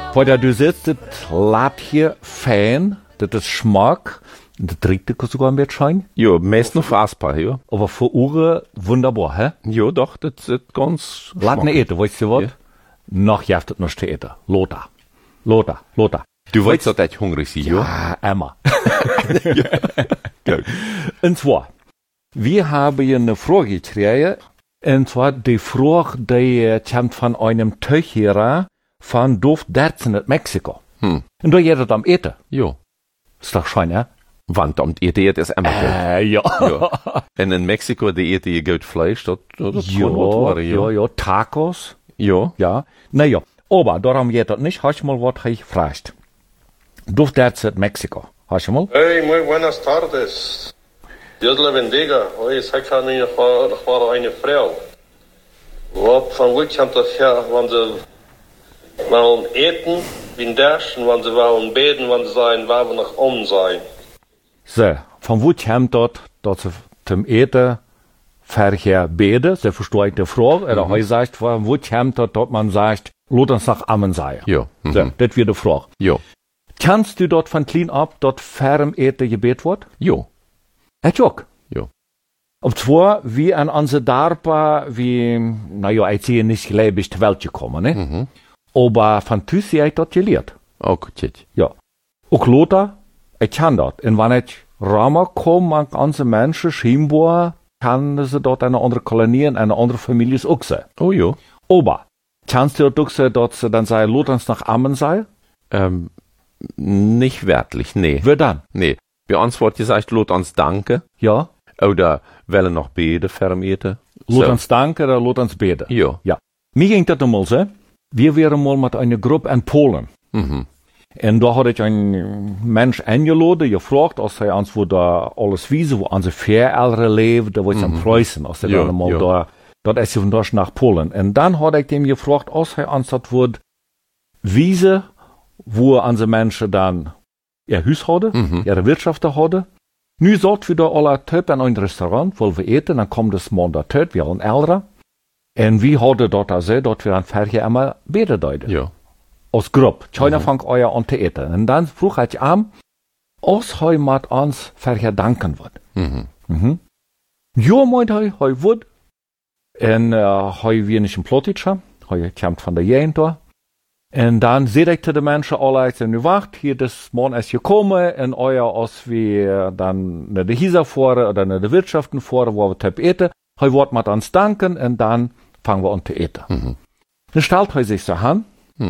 Weil du sitzt, das laat hier fein, das ist Schmack. Das riecht sogar ein bisschen schein. Ja, meist noch fassbar, ja. Aber für Uhren wunderbar, hä? Ja, doch, das ist ganz Laat ne eten, weißt du was? Ja. Noch jeft het noch zu eten. Lothar. Du wolltest doch echt hungrig sein, ja? Ja, immer. Gut. Und zwar, wir haben hier eine Frage gekriegt. Und zwar die Frage, die kommt von einem Töcherer von Dorf 13 in Mexiko. Und da geht es am Eten. Ja. Ist doch schön, ja? Want om te eten is immer gut. Ja. Ja. En in Mexiko, die eten je goed Fleisch, dat kan wat worden, ja. Tacos. Ja. Ja. Naja, aber darum geht das nicht. Hast du mal was gefragt? Dorf 13 Mexiko. Hast du mal? Hey, muy buenas tardes. Dios le bendiga. Hoy soy eine Frau. Wat van wie komt dat her, wanneer ze willen eten, wie derschen, wanneer ze willen beten, wanneer ze zijn, waar we nog om zijn. So, von wo kommt dort, dass sie zum Eten verher beten? Sie versteht die Frage, oder he sagt, von wo kommt dort, dass man sagt, lass uns nach Amen sagen. Ja. So, das wird die Frage. Ja. Kannst du dort von klein ab, dort ferm Eten gebet wird? Ja. Ich auch. Ja. Und zwar, wie an unsere Darpa, wie, naja, ich sehe nicht gleich zur Welt gekommen, ne? Aber von Tüsi habe ich dort gelehrt. Auch gut. Ja. Auch Lothar, ich kann dort. Und wenn ich Rama komme, an ganze Menschen, scheinbar, kann sie dort eine andere Kolonie, eine andere Familie auch sein. Oh ja. Aber, kannst du dort auch sagen, dass sie dann sagen, lass uns nach Amen sein? Nicht wörtlich, nee. Wer dann? Nee. Bei uns wird gesagt, lot uns danke. Ja. Oder wollen noch beten, vermeten. Lass uns danken oder lass uns beten. Ja. Ja. Mir ging das einmal so. Wir waren mal mit einer Gruppe in Polen. Und da hatte ich einen Mensch eingeladen, gefragt, als er uns wo da alles wiesen, wo unsere Vereltern leben, da war ich am Preußen, als er dann mal da, dort ist sie von dort nach Polen. Und dann hatte ich dem gefragt, als er uns das wird wiesen, wo unsere Menschen dann ihr Haus haben, ihre Wirtschaft haben. Nu sollt wir da alle Töp in ein Restaurant, wo wir eten, dann kommt das Mann da Töp, wir sind älter. Und wir haben dort also, dort wir an Ferien einmal beten deuten. Ja. Als Gruppe. Keiner fängt euer an zu eten. Und dann vroeg ich an, als hij met ons vergedanken wordt. Ja, meint hij wordt. En hij weer niet een plotitje. Hij komt van de jeen door. En dan zei ik de mensen alle, nu wacht, hier das Mann ist gekommen, en euer, als wir dann naar de Hisa fahren, oder naar de Wirtschaften fahren, wo wir Töp eten, hij wordt met ons danken, en dan fangen wir an zu eten. Dann stellt hij sich so an,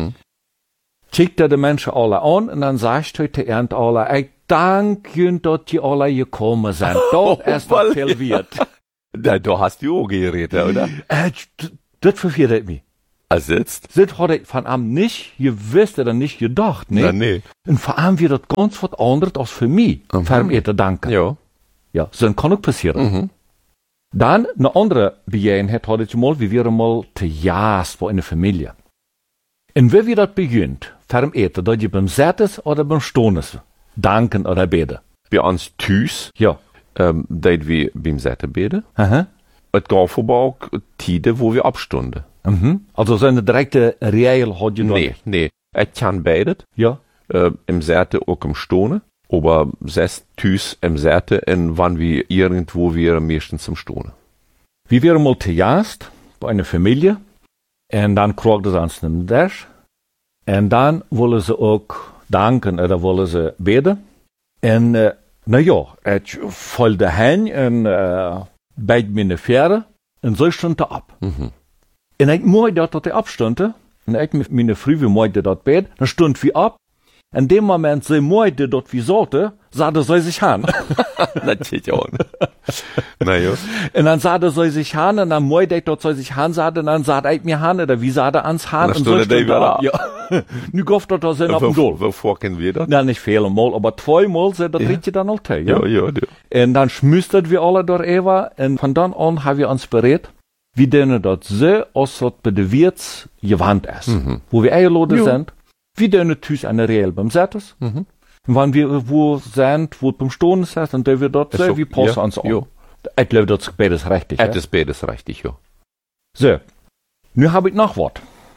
kijkt de mensen alle an, en dan zegt hij te eind alle, ik dank jullie dat je alle gekommen zijn. Dat is wat veel wert. Da hast du auch geredet, oder? Das verfehlt mich. Also jetzt? Das hat ich von ihm nicht gewusst oder nicht gedacht, ne? Ja, nee. Und vor allem wird das ganz was anderes als für mich. Für mich zu danken. Ja. Ja, so kann auch passieren. Dann, eine andere Begebenheit hatte ich mal, wie wir mal te Jaast war in der Familie. Und wie wir das beginnt, für mich eten, dass je beim Zettes oder beim Stones danken oder beten. Bei uns thuis, Ja. dat wir beim Zetten beten. Aha. Es gab aber auch Tiden, wo wir abstunden. Also so eine direkte Regel hat je Nee. Ich kann beidet. Ja. Im Zetten auch im Stonen. Aber selbst thuis im Zetten und wann wir irgendwo wir meistens zum Stonen. Wir waren mal te Jaast bei einer Familie. Und dann kriegten sie uns einen Dash. Und dann wollen sie auch danken oder wollen sie beten. Und, naja, ich voll dahin und bei meine Pferde. Und so stund er ab. Und ich mochte dat er abstund. Und ich mit meine Frau, wie mochte dat bed. Dann stund wir ab. In dem Moment, sie mochte dat wie sollte, sagte sie sich an. Natürlich auch. Naja. Und dann sagte sie sich an, und dann mochte ich dat sie sich an, sagte, und dann sagte ich mir an, oder wie sagte ans Han. Und so stund er ab. Ja. Nu gofft dat sind auf dem Dol. Wovor kennen wir das? Ja, nicht viele Mal, aber zweimal, das riecht je dann alltid, ja? Ja. Und dann schmüstert wir alle door Eva, und von dann an haben wir uns berät, wie denn das so, als das bei der Wirts gewandt ist. Wo wir eingeladen sind, wie denn natürlich eine Real beim Settes. Und wenn wir wo sind, wo beim Stonen ist, dann dürfen wir dort so, wie passen uns an. Ja. Ich glaube, das ist beides richtig. Das ist beides richtig, ja. So, nu habe ich noch was.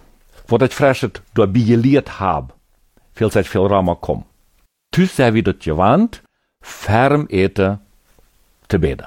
Wat ich vielleicht dabei gelehrt habe, viel Zeit viel Rama kommen. Tüs sei wieder gewandt, ferm eten te beden.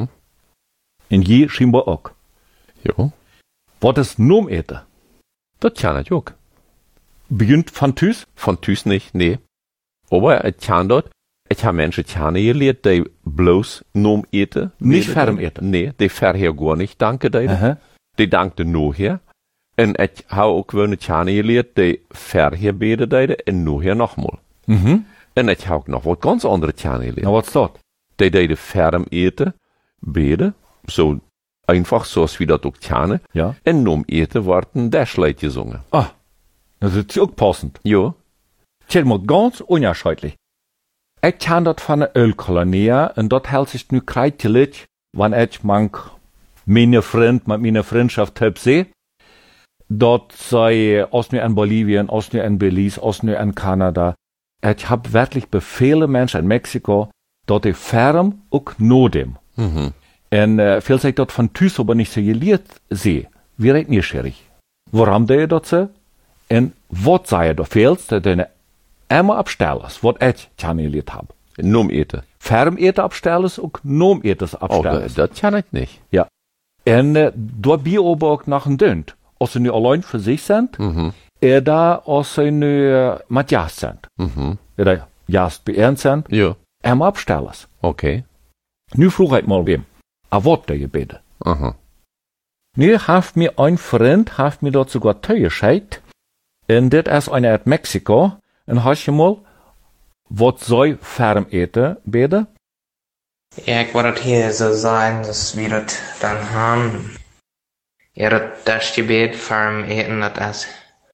In je scheinbar auch. Ja. Wat ist Nom eten? Das kann ich auch. Beginnt von Tüs? Von Tüs nicht, nee. Aber ich kann dort, ich habe Menschen gelehrt, die bloß Nom eten. Nicht ferm eten. Nee, die verher gar nicht danken deden. Die dankten nur her. En ich habe auch gewoon gelehrt, die verher beden deden en nur her nochmal. En ich habe auch noch was ganz anderes gelehrt. Na, was dat? Die deden ferm eten, beden, so einfach so wie das auch kennen. Ja. En Nom eten worden Dashlight gesungen. Ah, das ist auch passend. Ja. Tjell mal ganz unterschiedlich. Ich kann dat von der Ölkolonie und dort hält sich nu kreitelig, wann ich mank meine Freundschaft hab seh. Dort sei aus nur in Bolivien, aus nur in Belize, aus nur in Kanada. Ich hab wirklich befehle Menschen in Mexiko, dort die ferm auch nodem. Und viel sich dort von Tüs aber nicht so gelehrt seh. Wir reden nicht schwierig. Warum der dort so? Und was sei da fehlst, der deine immer abstellers, was ich kann gelehrt hab. Nom eten. Ferm eten abstellers und Nom eten Oh, abstellers. das kann ich nicht. Ja. Und dort bi aber auch nach dem Dönt. Als sie nu allein für sich sind, da als sie nu mit Jast sind. Oder Jast beernt sind, Ja. immer abstellers. Okay. Nu vroeg ich mal wem, a wat der gebeten. Aha. Nu haft mir ein Freund, haft mir dort sogar Teuer gescheit, und das ist einer aus Mexiko, und hast du mal, wat soll ferm eten beten? Ja, ik wou het hier zo zijn, dus wie dat dan gaan. Ja, dat gebed farm eten, dat is.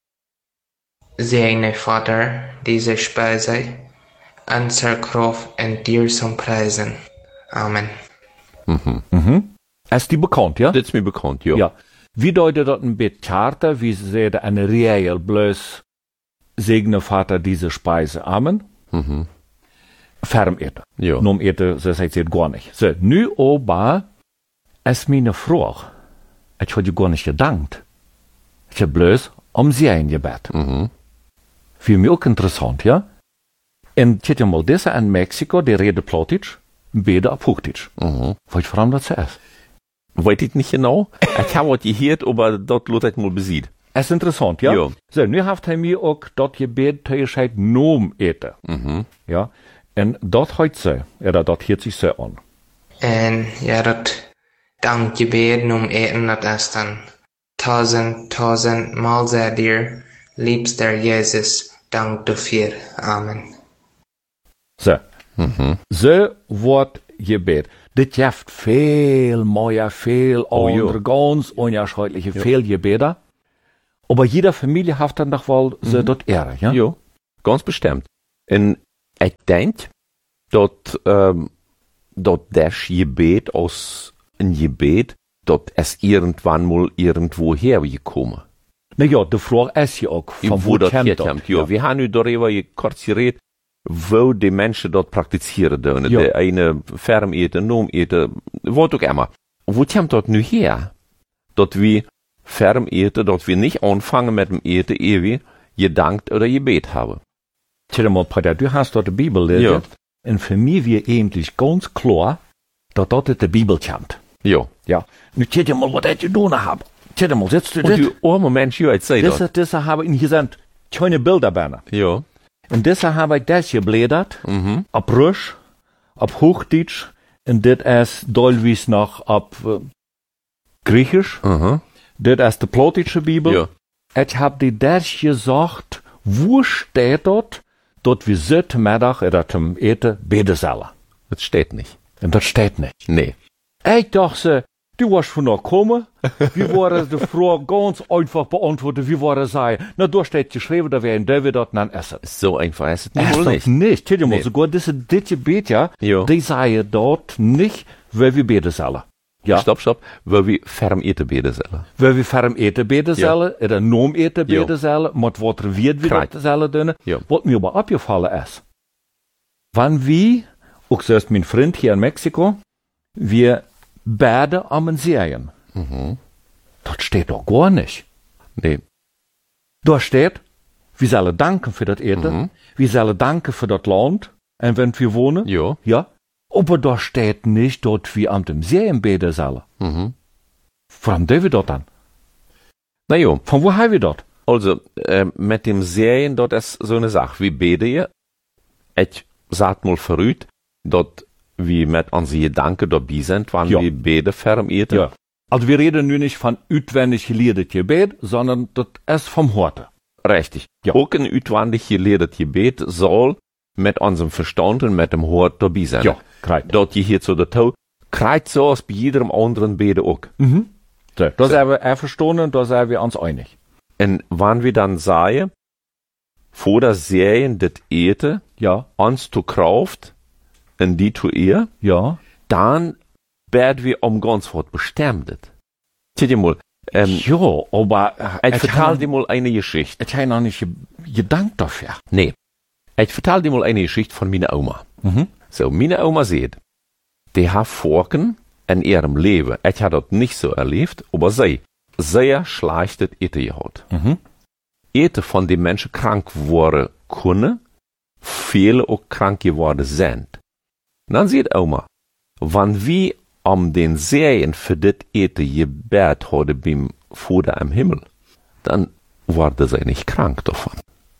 Segne Vater, diese Speise, unser Kraft und dir zum Preisen. Amen. Ist die bekannt, ja? Das ist mir bekannt, ja. Ja. Wie deutet das ein bisschen Karte, wie sie eine Regel bloß segne Vater diese Speise. Amen. Ferm eten. Ja. Nom eten, so sagt sie gar nicht. So, nu aber, ist meine Frage. Ich hab dir gar nicht gedankt. Ich hab bloß sie eingebet. Für mich auch interessant, ja? Und ich hätte mal diese in Mexiko, die reden Plattdeutsch, beide auf Hochdeutsch. Weil ich frage, was das ist. Weiß ich nicht genau. Ich habe was gehört, aber dort lot ich mal besieht. Es ist interessant, ja? Ja. So, nu haft er mir auch dort gebet, Teuerscheid Nom eten. Ja? Und dort heute so, oder dort hört sich so an. En ja, dat dankgebed om eten, dat is dan 1000 Mal sei dir, liebster Jesus, dank dafür. Amen. So. So wird gebet. Das gibt viel mehr, viel andere, ganz unterschiedliche, viel Gebete. Aber jeder Familie hat dann doch wohl so dort Ehre, ja? Ja, ganz bestimmt. Und ich denke, dat das Gebet aus ein Gebet, dat es irgendwann mal irgendwo hergekommen. Na ja, die Frage ist ja auch, von wo das kommt herkommt. das? Ja, wir haben nu darüber kurz geredet, wo die Menschen dort praktizieren. Ja. Der eine ferm eten, Nom eten, was auch immer. Wo kommt das nu her? Dat wir ferm eten, dat wir nicht anfangen mit dem Eten, ehe wir gedankt oder gebet haben. Tja, mal, Pater, du hast dort die Bibel lesen. Ja. Und für mich wird eigentlich ganz klar, dass dort die Bibel kommt. Ja. Ja. Nu, tja, mal, was ich getan habe. Tja, mal, sitzt du Und das? die arme Menschen, ja, ich sag das. Diese habe ich, hier sind keine Bilderbänder. Ja. Und diese habe ich das geblättert, ab Russisch, ab Hochdeutsch, und das ist teilweise noch ab Griechisch. Das ist die Plattdeutsche Bibel. Ja. Ich habe dir das gesagt, wo steht dort wir zum Mittag oder zum Eten beten sollen. Das steht nicht. Und das steht nicht. Nee. Ich dachte, du warst von da gekommen, wie war die Frage ganz einfach beantwortet, wie war es sei. Na, da steht geschrieben, da wäre ein David dort dann essen. So einfach ist es Ist wohl das nicht. nicht. Tja, mal, Nee. sogar diese Gebet, ja, Ja. die sagen dort nicht, wer wir beten sollen. Ja. Stopp, weil wir ferm eten beten sollen. Wer wir ferm eten beten Ja. sollen, oder Nom eten Ja. beten sollen, mit wat wird wir Krijt. dort sollen doen. Ja. Was mir aber abgefallen ist, wann wir, auch selbst mein Freund hier in Mexiko, wir beten am Serien. Das steht doch gar nicht. Nee. Da steht, wir sollen danken für das Eten, wir sollen danken für das Land, und wenn wir wohnen, Ja. ja. Aber da steht nicht, dort wir an dem See im beten sollen. Warum tun wir das dann? Na ja, Von wo haben wir das? also, mit dem Serien, dort ist so eine Sache. Wie bete ihr? Ich sag mal verrückt, dort wir mit unseren Gedanken dabei sind, wann Ja. wir beten für am Eten. Ja. Also wir reden nun nicht von utwendig gelehrtes Gebet, sondern das ist vom Horte. Richtig. Ja. Auch ein utwendig gelehrtes Gebet soll mit unserem Verstand und mit dem Hort dabei sein. Ja, kreit. Dort je hier zu der Tau, kreit so als bei jedem anderen Beten auch. So, da sind wir verstanden, da sind wir uns einig. Und wann wir dann sagen, vor der Serien das Ete, Ja, uns zu Kraft, in die zu ihr, ja. dann werden wir ganz was Bestimmtes. Seht ihr mal, Ja, aber ich vertel dir mal eine Geschichte. ich habe noch nicht gedankt dafür. Nee, ich vertel dir mal eine Geschichte von meiner Oma. So, meine Oma sieht, die hat Forken in ihrem Leben, ich habe das nicht so erlebt, aber sie sehr schlechtes Ete gehabt. Ete von den Menschen krank worden können, viele auch krank geworden sind. Dann sieht Oma, wann wir den Serien für das Ete gebet haben beim Vater im Himmel, dann wurde sie nicht krank davon.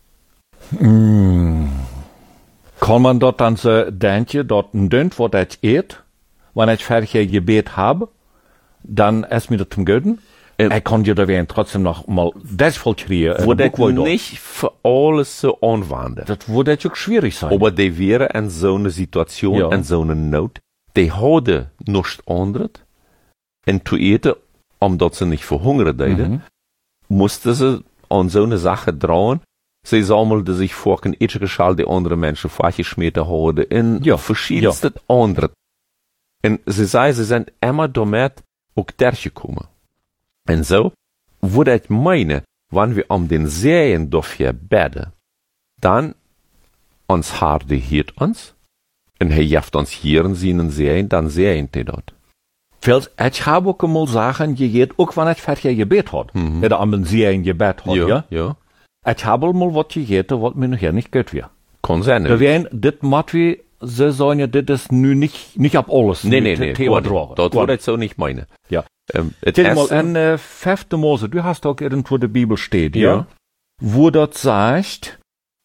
Kann man dort dann so denken, dort ein Dönt, wo ich eet, wenn ich fertig Gebet habe, dann ist mir das zum Götten. Ich kann dir da werden trotzdem noch mal das voll kriegen. Wo das nicht für alles so anwenden. Das würde auch schwierig sein. Aber die wäre in so einer Situation, Ja. in so einer Not, die hadden nichts anderes. Und zu eten, omdat sie nicht verhungern deden, mussten sie an so eine Sache trauen. Sie sammelten sich vor ein Etschgeschall, die andere Menschen vorgeschmissen haben, in Ja. verschiedenste andere. Und sie sagen, sie sind immer damit auch durchgekommen. Und so, würde ich meinen, wenn wir den Serien dafür beten, dann uns Harde hiert uns, und er jeft uns hier in seinen Serien, dann sehen die dort. Ich habe auch mal Sachen gegeht, auch wenn ich fertig Gebet hat. Oder am Serien Gebet hat, ja. ja. Ich habe mal was gegeten, was mir nachher nicht gut wäre. Kann sein. Da wären, das macht wie, sie sagen ja, das ist nu nicht ab alles. Nee, Thema das dragen. würde ich so nicht meinen. Ja. Het Zeg mal, Essen, in 5. Mose, du hast auch irgendwo die Bibel steht, ja? Ja. Wo das sagt,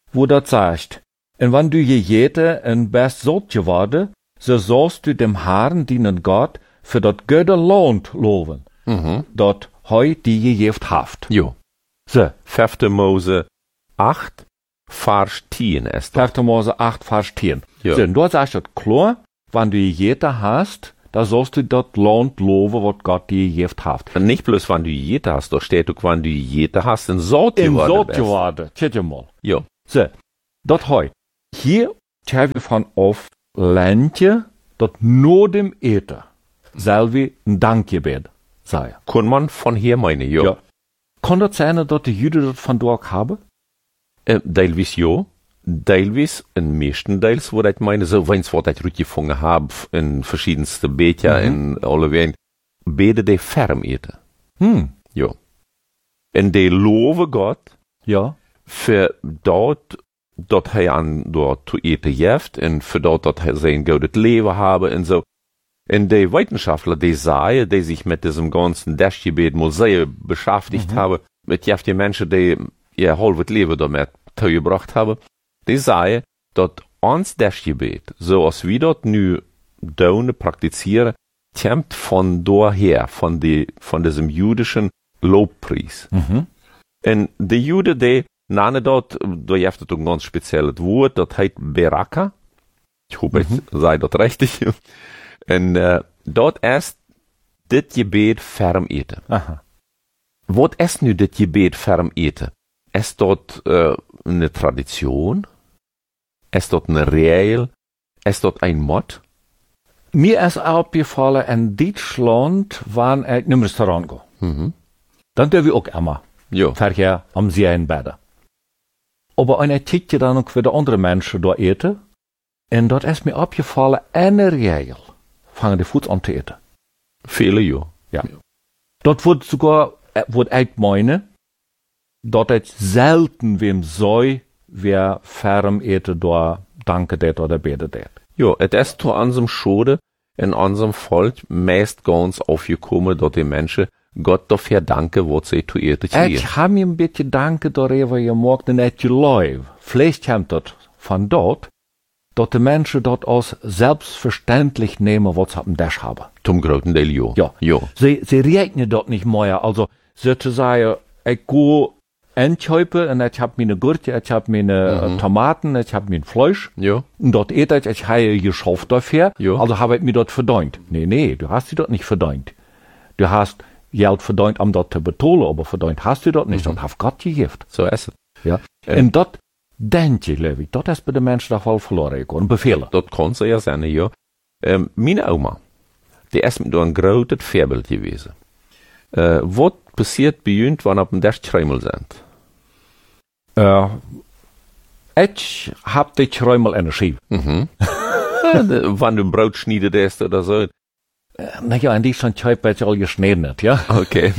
und wenn du jete en best sollt geworden, so sollst du dem Herrn dienen Gott für dat göde Lohn loven, dat heu die gegeft haft. ja. So, 5. Mose 8, Vers 10 ist das. 5. Mose 8, Vers 10. Ja. So, und dort sagt das klar, wenn du jete hast, da sollst du dat Lohn loven, wat Gott dir gegeft haft. Und nicht bloß, wenn du jete hast, da steht auch, wenn du jete hast, in Sot In geworden Sot bist. geworden, tjet je mal. Ja. So, dat heu. Hier haben wir von auf Ländje, dat nur dem Eten, soll wir ein Dankgebet sein. Kann man von hier meinen, ja. Ja. Kann das sein, dass die Juden das von dort haben? Teilweise ja. Teilweise, in meisten Teils, wo ich meine, so, wenn es was ich rückgefangen habe, in verschiedenste Beter, in alle Wegen, bete die ferm eten. Ja. Und die loven Gott, Ja. für dort, dat hij aan dort zu eten heeft, en für dort, dat hij zijn gutes Leben habe, und so. Und die Wissenschaftler, die sagen, die sich mit diesem ganzen Dashgebet mal sehr beschäftigt haben, mit die Menschen, die ihr halbes Leben damit zugebracht haben, die sagen, dass uns Dashgebet, so als wir dort nu down praktizieren, kommt von daher, von diesem jüdischen Lobpreis. Und die Juden, die nennen dort, da heeft het ook een ganz spezielles Wort, dat heet Beraka. Ich hoffe, ich sei dort richtig. Und dort ist dit Gebet ferm eten. Aha. Wat ist nu dit Gebet ferm eten? Ist dort eine Tradition? Ist dort eine Regel? Ist dort ein Mod? Mir ist aufgefallen, in Deutschland, wann ich in ein Restaurant gehe. Dann dürfen wir auch immer Ja. vorher am See in Bäder. Aber eine Tick je dann auch wieder andere Menschen da eten. Und dort ist mir aufgefallen, eine Regel. Fangen die Fuß an zu eten. Viele ja. Ja. Dort wird sogar, wird ich meine, dat het selten wem soll, wer ferm ete da danke det oder bete det. Ja, het ist zu unserem Schode in unserem Volk meist ganz aufgekommen, dass die Menschen Gott dafür danken, was sie zu ihr Ich habe mir ein bisschen danke darüber gemacht und et geläuf. Vielleicht kommt das von dort, dass die Menschen dort als selbstverständlich nehmen, was sie am Dash haben. Zum großen Teil, ja. Ja. Ja. Sie rechnen dort nicht mehr. Also, sozusagen, ich gehe einkaufen und ich habe meine Gurke, ich habe meine Tomaten, ich habe mein Fleisch. Ja. Und dort ich habe geschafft dafür. Ja. Also habe ich mir dort verdient. Nee, du hast sie dort nicht verdient. Du hast Geld verdient, um dort zu betalen, aber verdient hast du dort nicht. Das hat Gott gegeben. So ist es. Ja. En dat denk je, Levi, dat is bij de mensen toch wel verloren gekomen. Bevelen. Das kann so ja sein, ja. Meine Oma, die ist mit ein großes Vorbild gewesen. Was passiert bei uns, wenn auf dem Tisch Schreimel sind? Ich hab die Schreimel in der Schiebe. Wenn du Brot schneidest oder so. Naja, in die schon Scheibe all geschnitten hat, ja. Okay.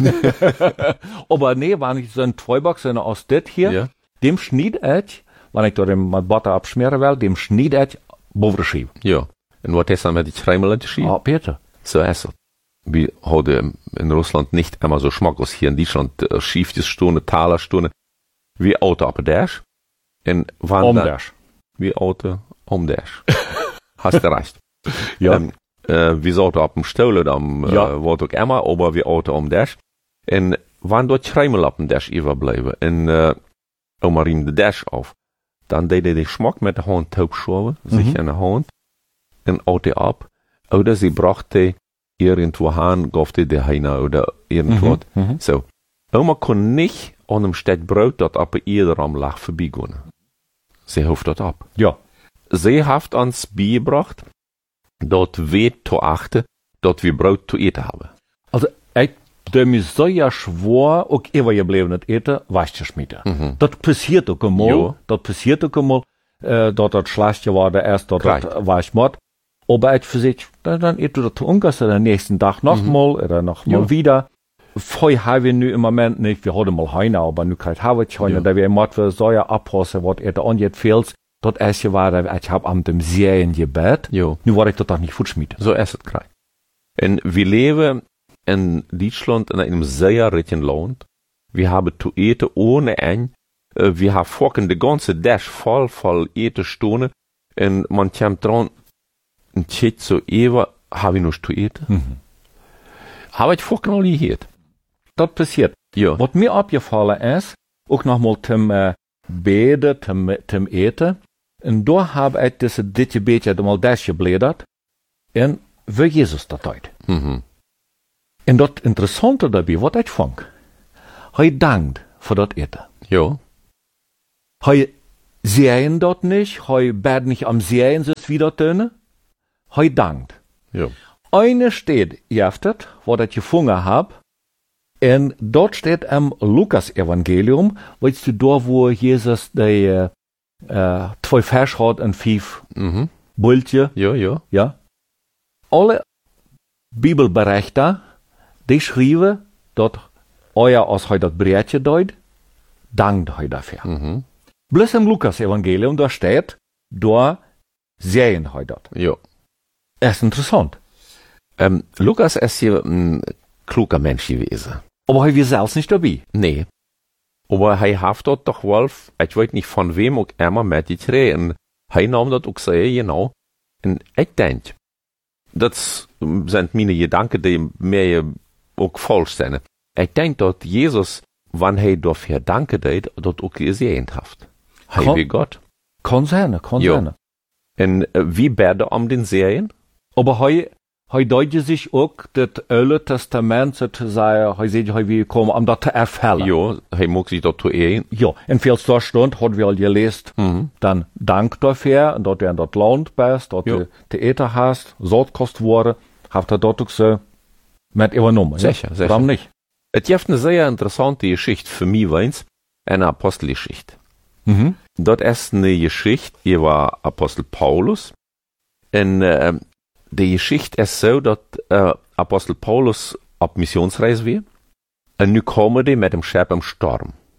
Aber nee, wenn ich so ein Zweibock, so eine aus dit hier, Ja. dem schnied ich, wenn ich dort mit Butter abschmieren will, dem schnied ich boven de Schiebe. Ja. Und was ist dann mit den Schreimel geschehen? Ah, bitte. So ist es. Wir haben in Russland nicht immer so Schmack als hier in Deutschland, Schiefstunde, Talerstunde, wie Auto ab Dash. Und wann Dash. Wie Auto Dash. Hast du recht. Ja. Wie Auto ab dem Stole, dann Ja. wird auch immer, aber wie Auto Dash. Und wann dort Schreimel ab dem Dash überbleiben, und Oma riem de Dash auf, dann deed die Schmack mit der Hand taubschoben, sich in der Hand, und Auto ab, oder sie brachte irgendwo hin, gab die Heine oder irgendwas. So. Oma kon nicht an einem Stück Brot, dat ab jeder am Lach vorbeigehen. Sie hofft dort ab. Ja. Sie hat uns beigebracht, dort weh zu achten, dort wir Brot zu eten haben. Also, ich dem is so ja schwor, ook immer gebleven het eten, was te schmieden. Dat passiert ook eenmaal. Jo. Dat passiert ook eenmaal, dat het slecht geworden is, dat Right. het was moet. Aber ich für sich, dann eet du das ungefähr den nächsten Tag nochmal, oder nochmal Ja. wieder. Vorher haben wir nu im Moment nicht, wir hatten mal Heine, aber nu kriegt haben wir Heine, da wir immer für so ja abpassen, was er da angeht, fehlt. Das erste war, ich hab am dem Serien gebet. Jo. Nu war ich das auch nicht futschmieden. So ist es gerade. Und wir leben in Deutschland in einem sehr reichen Land. Wir haben zu eten ohne Ende. Wir haben vorhin die ganze Dash voll eten Stunden. Und man kommt dran, ein Tschit so ewa, habe ich noch zu eten? Habe ich vorhin noch nie gehört. Das passiert. Ja. Was mir aufgefallen ist, auch nochmal zum Beten, zum Eten. Und da habe ich dit beetje mal das geblädert. Und wie Jesus das heute. En dat interessante daarbij, wat ik vond. Hij dankt voor dat eten. Ja. Hij zeien dat niet, hij bed niet am zeien, zoals wie dat doen. Hij dankt. Ja. Eine steht, jeftet, wat ik gevonden heb. En dat steht im Lukas-Evangelium, weißt du, da wo Jesus die 2 Fisch hat und 5 Bultje. Ja. Ja. Alle Bibelberichter, die schrijven dat als hij dat breedje deed, dankt hij dafür. Bloß im Lukas-Evangelium, da steht, da sehen hij dat. Ja. Das ist interessant. Lukas ist hier ein kluger Mensch gewesen. Aber hij was selbst nicht dabei. Nee. Aber hij hat dort doch wohl, ich weiß nicht von wem auch immer mitgetreten. Hij nahm das auch sehr genau. Und ich denke, das sind meine Gedanken, die mir auch falsch sind. Ich denke, dass Jesus, wenn er dafür danke deed, das auch gesehen hat. Hij wie Gott. Kann sein. Ja. Und wie berde am den Serien? Aber hij deed sich auch das Alte Testament sozusagen, hij zei, wie kommen, um das zu erfüllen. Ja, hij mag sich dort ehren. Ja, in viel Stunden hat wir all gelesen, dann Dank dafür, und dort du in das Land bist, dort Ja. du Eten hast, Sortkost wurde, habt ihr dort auch so mit übernommen. Sicher. Warum nicht? Es gibt eine sehr interessante Geschichte für mich, weins, eine Apostelgeschichte. Dort ist eine Geschichte über Apostel Paulus. Und die Geschichte ist so, dass Apostel Paulus auf Missionsreise war. Und nu kommen die mit dem Schiff im Sturm.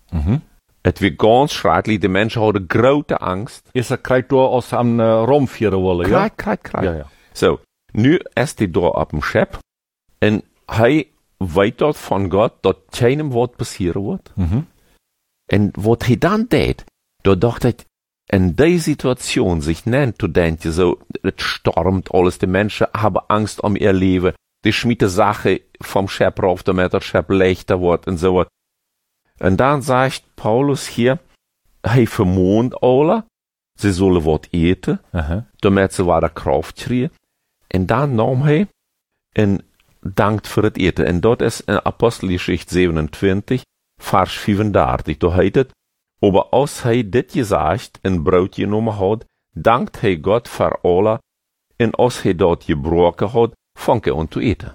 Het weer ganz schrecklich, die Menschen hadden grote Angst. Is er krijgt door als ze aan romvieren willen, ja? Krijt. Ja. So, nu is hij daar op een schip. En hij weet dat van God, dat keinem wat passeren wordt. En wat hij dan deed, dat dacht hij, in die Situation sich nennt, du denkst je so, het stormt alles, die Menschen haben Angst um ihr Leben, die schmieden Sachen vom Schip rauf, damit das Schip leichter wird und so was. Und dann sagt Paulus hier, hij vermoont alle, sie sollen wat eten, damit sie weiter Kraft kriegen. Und dann nahm hij en dankt voor het eten. En dat is in Apostelgeschichte 27, Vers 35. Da heet het, aber als hij dit gezegd en brood genomen had, dankt hij God voor alle, en als hij dat gebroken had, vangt hij aan te eten.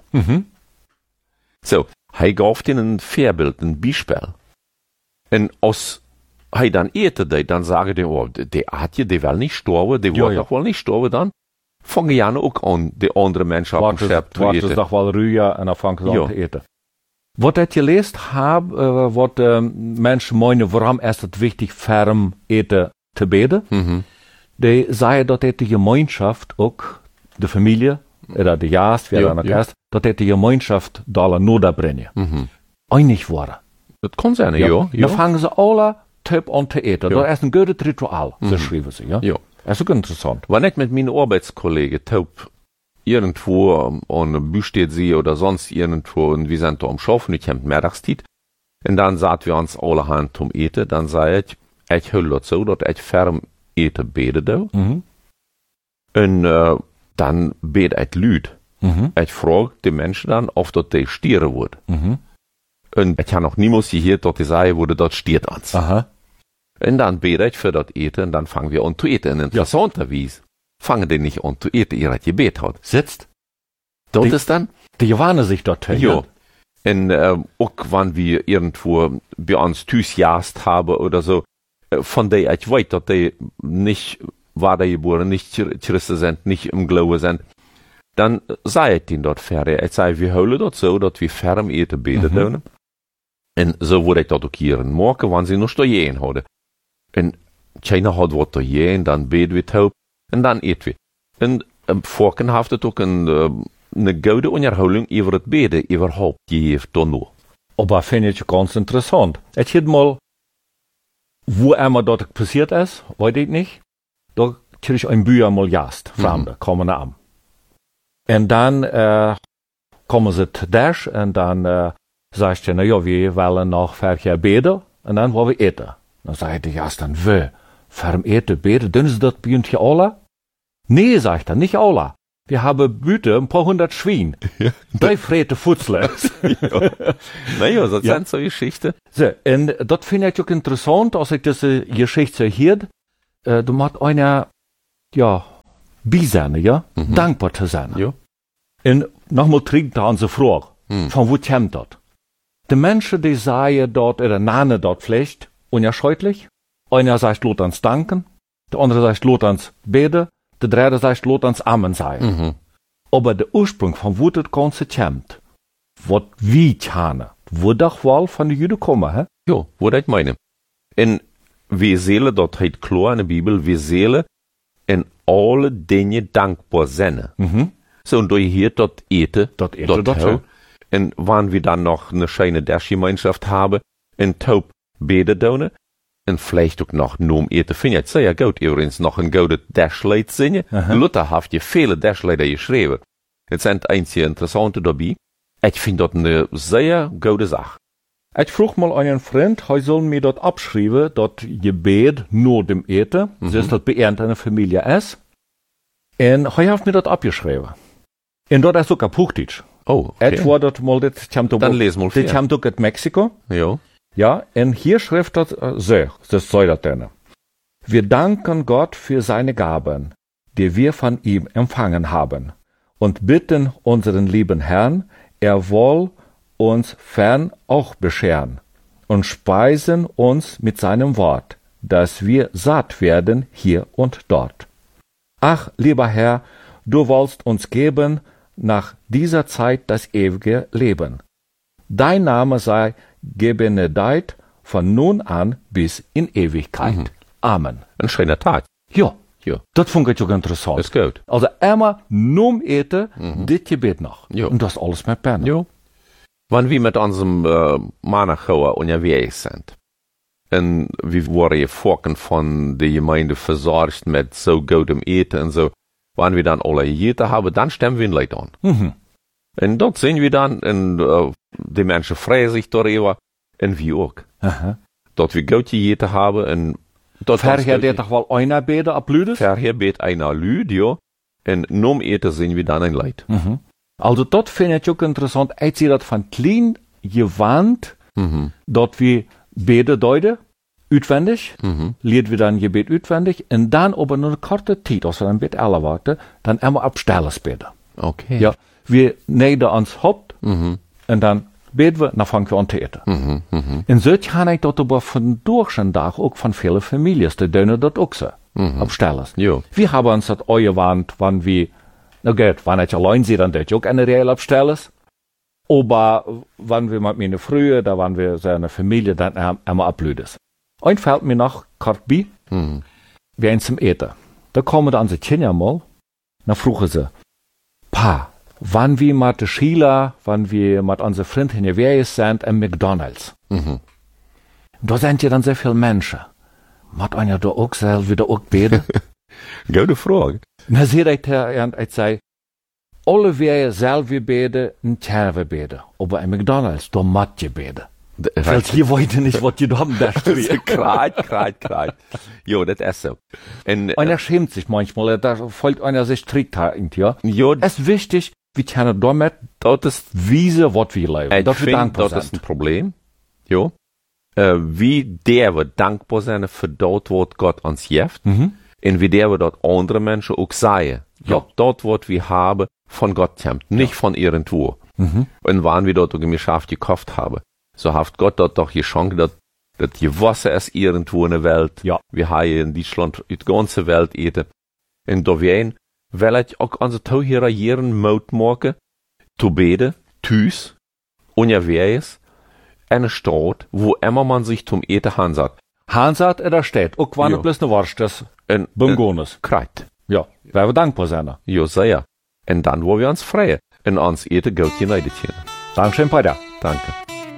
So, hij gaf ihnen een voorbeeld, een bijspel. En als hij dan eten deed, dan zeggen die, oh, die Aatje, die wil niet sterven, die wordt toch wel niet sterven dan? Vangen Jan ook aan, die andere mensen op een schep te eten. Wat is toch wel ruia en dan vangen ze aan te eten. Wat het je leest, wat mensen meinen, waarom is het wichtig, ferm eten te beden? Die zeiden dat het de gemeenschap ook, de familie, de jaast, wie dan ook is, dat het de gemeenschap daar nodig brengen. Einig worden. Dat kan zijn, ja. Dan vangen ze alle typ aan te eten. Dat is een goed rituaal, zo schrijven ze, ja. Dat is ook interessant. Wanneer ik met mijn arbeidskollegen taub irgendwo an einem Büstedt sehe oder sonst irgendwo und wir sind da am Schaffen, ich habe Mittagszeit und dann sagt wir uns alle Hand zum Eten, dann sage ich hol das so, dass ich ferm eten bete da. Und dann bete ich Lüd. Ich frage die Menschen dann, ob das die stieren wird. Und ich habe noch niemals gehört, dass die sagen, wurde das stiert uns. Und dann bete ich für das Eten und dann fangen wir an zu eten. Interessanterweise fangen die nicht an zu eten, ihr Gebet hat. Sitzt. Dort ist dann. Die warnen sich dort. Ja. Und auch wenn wir irgendwo bei uns Tüßjast haben oder so, von der ich weiß, dass die nicht wiedergeboren, nicht Christen sind, nicht im Glauben sind, dann sei ich ihnen dort fertig. Ich sage, wir holen das so, dass wir ferm eten beten können. Und so würde ich das auch hier machen, wenn sie noch stehen haben. Und keiner hat was da gehen, dann beten wir taub. En dan eten we. En Vorken heeft het ook een goede onderhouding over het beden überhaupt gegeven dan nog. Aber finde ich ganz interessant. Ich hätte mal, wo einmal dort passiert ist, weiß ich nicht, da kriege ich ein Bücher mal Jast, Fremde, kommen an. Und dann kommen sie zu Dash und dann sagt er, na ja, wir wollen noch verkehr beten und dann wollen wir eten. Dann sagt der Jast dann, ferm eten, beten, dann ist das bei uns hier alle? Nee, sagt er, nicht alle. Wir haben Büte, ein paar hundert Schwein. Drei Frete Futzle. Naja, das sind so Geschichten. So, und das finde ich auch interessant, als ich diese Geschichte höre. Du musst einer, bei sein, ja? Dankbar zu sein. Ja. Und nochmal trinkt an sie Frage. Von wo kommt das? Die Menschen, die sagen dort, oder nahen dort vielleicht, unerscheulich. Einer sagt, lot ans danken. Der andere sagt, lot ans beten. Der dritte sagt, lot ans Amen sagen. Aber der Ursprung von wo das Ganze kommt, was wie tun, wird doch wohl von den Juden kommen, hä? Ja, würde ich meinen. Und wir sehen, dort heißt klar in der Bibel, wir sehen in alle Dinge dankbar sein. So, und durch hier dort eten, dort. Und wenn wir dann noch eine schöne Gemeinschaft haben, in taub beten doen, en vielleicht ook nog noem eten. Vind je het zeer goed, übrigens nog een gouden Dashlight zingen. Luther heeft je vele Dashlighter geschreven. Het zijn het einzige interessante daarbij. Ik vind dat een zeer goede zaak. Ich vroeg mal einen Freund, hij soll mir dort abschreiben, dat Gebet nur dem Eten, dus dat bei einer Familie ist. En hij heeft mir dat abgeschrieben. En dat is ook op Hochdeutsch. Oh, okay. Ich war dort mal, das kommt auch, dann les mal das kommt auch aus Mexiko. Ja. Ja, und hier schreibt das so, das soll das denn. Wir danken Gott für seine Gaben, die wir von ihm empfangen haben, und bitten unseren lieben Herrn, er woll uns fern auch bescheren, und speisen uns mit seinem Wort, dass wir satt werden hier und dort. Ach, lieber Herr, du wollst uns geben nach dieser Zeit das ewige Leben. Dein Name sei gebenedeit von nun an bis in Ewigkeit. Amen. Ein schöner Tag. Ja. Ja. Das fand ich auch interessant. Ist gut. Also immer nur eten, dit Gebet noch. Ja. Und das alles mit Penne. Ja. Wenn wir mit unserem Mannachauer unterwegs sind, und wir wurden vorhin von der Gemeinde versorgt mit so gutem Eten und so, wenn wir dann alle Eten haben, dann stemmen wir ein Lied an. Und dort sehen wir dann, und die Menschen freuen sich darüber, und wir auch. Dort wir gute Eten haben, und dort Verher der doch wohl einer beten ab Lüdes? Verher bet einer Lüd, ja. Und nom Eten sehen wir dann ein Lied. Also dort finde ich auch interessant, als sie das von klein gewandt, dort wir beten deuten, utwendig, lied wir dann Gebet utwendig, und dann aber nur eine kurze Zeit, als wir dann Bett alle warten, dann immer abstellen beten. Okay. Ja, wir neiden uns Haupt, und dann beten wir, dann fangen wir an zu eten. Und so kann ich dort aber von Durchschnitt auch von vielen Familien, die denen dort auch so, abstellen. Ja. Wir haben uns das angewandt, wenn wir, na gut, wenn ich allein sehe, dann das auch eine reelle abstellen. Aber wenn wir mit meiner Frühe, da waren wir so eine Familie, dann immer ablüdes. Und fällt mir noch kurz bei, wir gehen zum Eten. Da kommen dann unsere Kinder mal, dann fragen sie, Pa, wann wir mit der Sheila, wann wir mit unseren Freunden gewesen sind, im McDonalds. Da sind ja dann sehr viele Menschen. Macht einer da auch selber wieder auch beten? Gute Frage. Na, sehe ich da, und ich sage, alle wir selber beten, und selber beten. Aber im McDonalds, da macht ihr beten. Weil hier wollte nicht, was ihr da haben, da steht. Kreit. Jo, das ist so. Und Einer schämt sich manchmal, da folgt einer sich strikt halt, ja. jo, Es ist wichtig, wir können damit, das ist, wiese, was wir leben. ich Dass wir finde, dankbar das ist ein sind. Problem. Jo. Wie der wir dankbar sein für dort, was Gott uns gibt. Und wie der wir dort andere Menschen auch sagen. Ja. Dort, was wir haben, von Gott kommt, nicht von irgendwo. Und wann wir dort eine Gemeinschaft gekauft haben, so hat Gott dort doch geschenkt, dass die Wasser ist irgendwo in der Welt. Ja. Wir haben in Deutschland die ganze Welt eten. Und da werden, weil ich auch unsere Tauhierer jeden Mut machen, zu beten, thuis, unterwegs, eine Stadt, wo immer man sich zum Eten hansat. Hansat, da steht, auch wenn Ja. es bloß eine Wurst ist, Und beim Gones. Kreit. Ja, weil wir dankbar sind. Ja, sehr. Und dann, wo wir uns freuen, und uns Eten Geld geneidet haben. Dankeschön, Peter. Danke.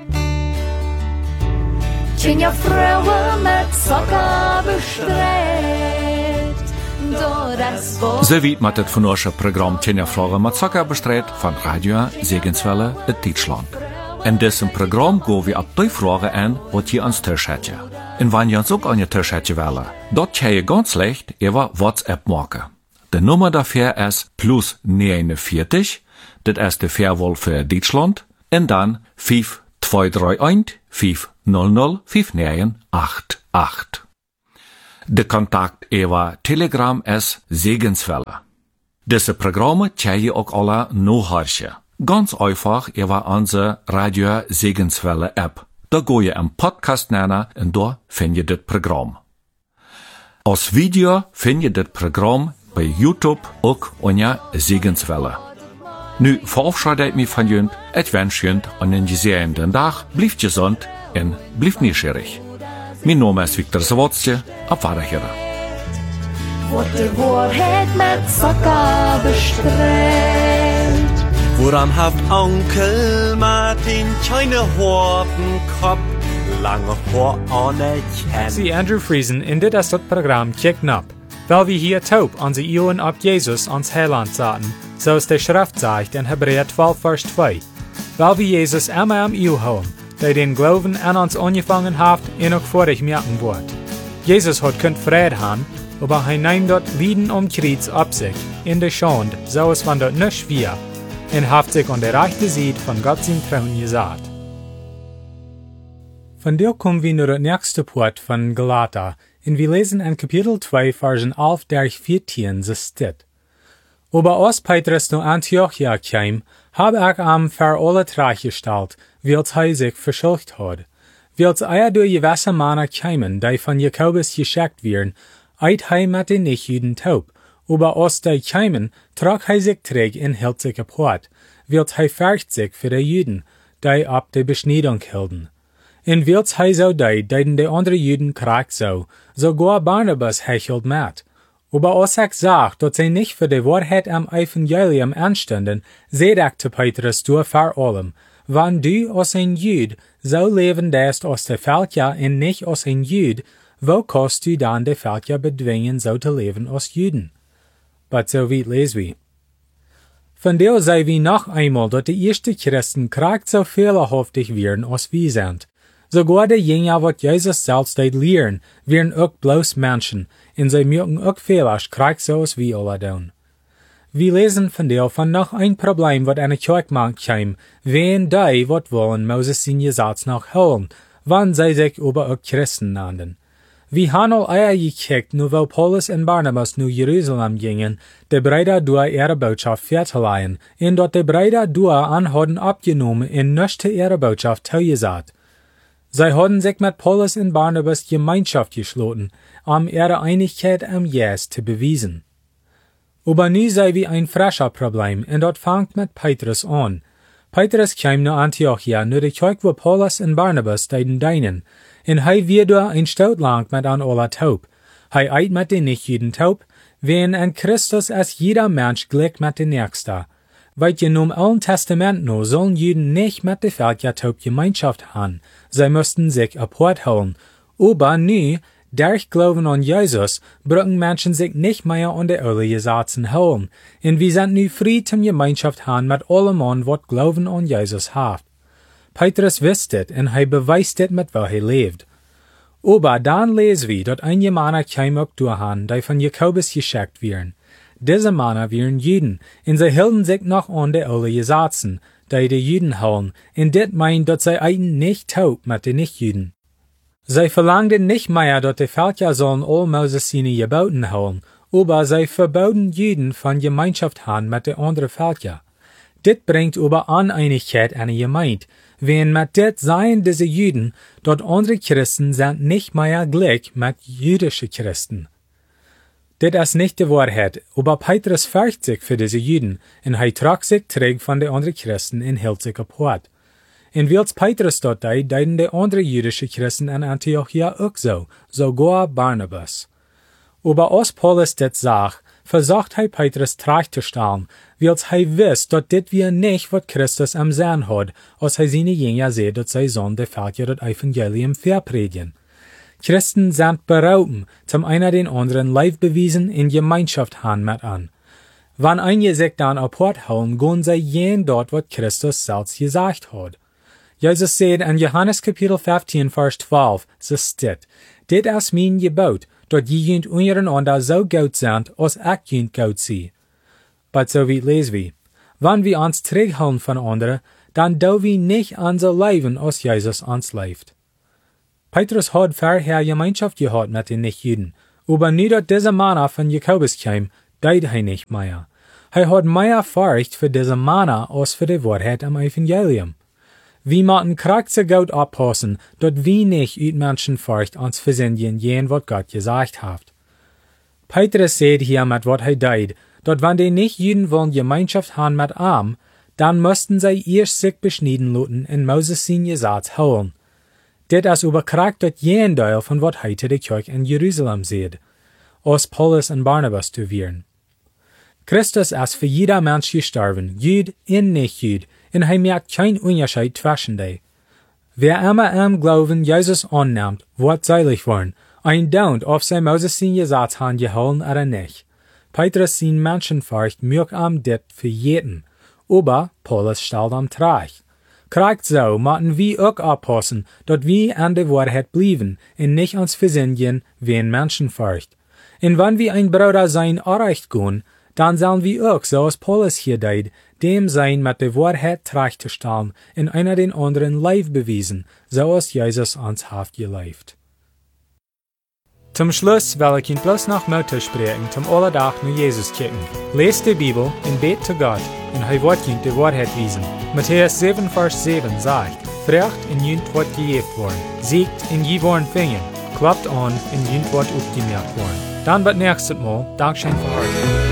Tjenja vrouwen met sokken bestreed door das Wort. So weit mit das von unserem Programm Tjenja Fragen mit Zucker bestreut von Radio Segenswelle in Deutschland. In diesem Programm gehen wir ab die Fragen an, was ihr ans Tisch hättet. Und wenn ihr uns auch an ihr Tisch hättet wollen, dort kann ihr ganz leicht über WhatsApp machen. Die Nummer dafür ist +49, das ist die Fairwahl für Deutschland, und dann 5231 500 5988. Der Kontakt über Telegram ist Segenswelle. Diese Programme kann ihr auch alle nachhören. Ganz einfach über unsere Radio Segenswelle App. Da go je im Podcast nennen und da find je das Programm. Als Video find je das Programm bei YouTube auch unter Segenswelle. Nu verabschiede ich mich von jünd. Ich wünsche jünd einen gesegneten Tag. Bleibt gesund und bleibt neugierig. Mein Name ist Viktor Zawodski. Auf Wiederhören. Wordt de waarheid met sokken bestreed. Woran haft Onkel Martin keine Hortenkopf, lange vor anerkennen. Sie Andrew Friesen in dit as dat Programm Kicken Up. Weil wir hier taub onze Ioen ab Jesus ans Heiland zaten, so es der Schrift sagt in Hebräer 12, Vers 2. Weil wir Jesus immer am Iu haben, der den Glauben an uns angefangen hat, und auch vor dich merken wird. Jesus hat könnt Frieden haben, aber er nimmt dort Lieden Kreuz ab sich, in der Schande, so es von dort nicht schwer, und hat sich an der rechten Seite von Gott sein Thron gesagt. Von der kommen wir nur das nächste Part von Galater, und wir lesen in Kapitel 2, Versen 11 durch 14, so steht. Aber als Petrus nach Antiochia kam, habe ich am für alle gestellt, wiels er sich verschuldigt hat. Wiels er durch gewisse Männer kamen, die von Jakobus geschickt werden, eit er mit den Nichtjuden taub. Aber als die kamen, trug er sich träg und hielt sich apart, wiels er fürcht sich für die Juden, die ab der Beschneidung hielten. In wils hij zo deiden de andere Juden kracht zo, sogar Barnabas hechelt met. Aber als ik zag dat zij nicht für de Wahrheit am Evangelium anstanden, sagte Petrus door vor allem, wann du als ein Jud so leben darfst als de Völker en nicht als ein Jud, wo kannst du dann de Völker bedwingen so te leben als Juden? But so weit lesen wir. Von der sei wie noch einmal, dass die ersten Christen kracht so fehlerhaftig werden als wir sind. Sogar die Jünger, wat Jesus selbst deed lehren, wären auch bloß Menschen, und sie mögen auch Fehler kracht so als wir alle tun. Wir lesen von der von noch ein Problem, wat eine Kirche macht, wen die, wat wollen Moses sein Gesetz noch holen, wann sie sich über auch Christen nannten. Wir haben all eier gekickt, nur weil Paulus und Barnabas nu Jerusalem gingen, de Brüder durch ihre Botschaft verteilen, und dort de Brüder durch anhaden abgenommen und nicht ihre Botschaft zugesagt. Sie haben sich mit Paulus und Barnabas Gemeinschaft geschlossen, ihre Einigkeit am Jesus zu beweisen. Aber nu sei wie ein frischer Problem, und dort fängt mit Petrus an. Petrus kam nach Antiochia, nur die Kirche, wo Paulus und Barnabas deinen, und hij wieder ein Stout lang mit an aller taub. Hij eit mit den Nichtjuden taub, wen an Christus als jeder Mensch gleich mit den Nächsten. Weil je nun Alten Testament no sollen Juden nicht mit de Völker taub Gemeinschaft haben, sie müssten sich apart holen. Aber nu, durch Glauben an Jesus, brücken Menschen sich nicht mehr an de alle Gesetzen holen, und wir sind nu frei zum Gemeinschaft haben mit allem an, wat Glauben an Jesus hat. Petrus wisst het, en hij beweist het met waar hij leeft. Aber dann lesen wir, dat ein Mann kam auch durchhan, die von Jakobus geschickt werden. Diese Männer waren Juden, und sie hielten sich noch an de alle Gesetzen, die die Juden holen, und dit meint, dat sie eiten nicht taub mit den Nichtjuden. Sie verlangten nicht mehr, dat die Völker sollen all Moses seine Geboten holen, aber sie verboten Juden von Gemeinschaft haben mit den anderen Völker. Dit bringt aber Uneinigkeit an die Gemeinde, wenn mit dit seien diese Juden, dort andere Christen sind nicht mehr gleich mit jüdischen Christen. Dit ist nicht die Wahrheit, aber Petrus fürcht sich für diese Juden, und er trug sich träg von den anderen Christen und hielt sich apart. Und wils Petrus dort deiden die anderen jüdischen Christen in Antiochia auch so, sogar Barnabas. Aber als Paulus dit sagt, versucht Petrus trachzustellen, wils wisst, dat dit wir nicht, wat Christus am Sinn hat, als seine Jünger seht, dat sie sollen de Völker das Evangelium verpredigen. Christen sind berauben, zum einer den anderen live bewiesen in Gemeinschaft haben mit an. Wann einige sich dann apart holen, gehen sie jen dort, wat Christus selbst gesagt hat. Jesus sagt in Johannes Kapitel 15, Vers 12, so steht, dit ist mein Gebot, dat je junt untereinander so gut sind, als ich junt gut sie. But so weit lesen wir. Wenn wir uns zurückhalten von anderen, dann do wir nicht unser Leben, als Jesus uns lebt. Petrus hat vorher Gemeinschaft gehabt mit den Nichtjuden, aber nu dat dieser Mann von Jakobus kam, deed er nicht mehr. Er hat mehr Furcht für diese Männer als für die Wahrheit am Evangelium. Wir müssen kracht so gut aufpassen, dass wir nicht uit Menschenfurcht uns versenden, jen was Gott gesagt hat. Petrus sagt hier mit was er deed, dass wenn die Nichtjuden wollen Gemeinschaft haben mit ihm, dann müssten sie erst sich beschneiden lassen und Moses sein Gesetz holen. Dit ist aber kracht dat jen Teil von was heute die Kirche in Jerusalem sieht, aus Paulus und Barnabas zu werden. Christus ist für jeder Mensch gestorben, Jud und Nicht-Jud, und er merkt kein Unterschied zwischen die. Wer immer am Glauben Jesus annimmt, wird seilig worden, ein Daunt, ob sie Moses sein Gesetz haben gehalten oder nicht. Petrus sein Menschenfurcht mögt am dit für jeden, aber Paulus stellt am Trag. Kracht so, müssen wir auch aufpassen, dass wir an der Wahrheit bleiben und nicht uns versenden wie ein Menschenfurcht. Und wenn wir ein Bruder sein erreicht gehen, dann sollen wir auch, so als Paulus hier deed, dem sein mit der Wahrheit trachzustellen und einer den anderen live bewiesen, so als Jesus uns hat gelebt. Zum Schluss will ich Ihnen bloß noch Mut sprechen, zum Allerdach nur Jesus kicken. Lest die Bibel und bet zu Gott, und er wird Ihnen die Wahrheit wiesen. Matthäus 7, Vers 7 sagt, Frecht und jünt wird gejeft worden, siegt und je worden fingen, klappt an und jünt wird aufgemerkt worden. Dann wird nächstes Mal, Dankeschön für heute.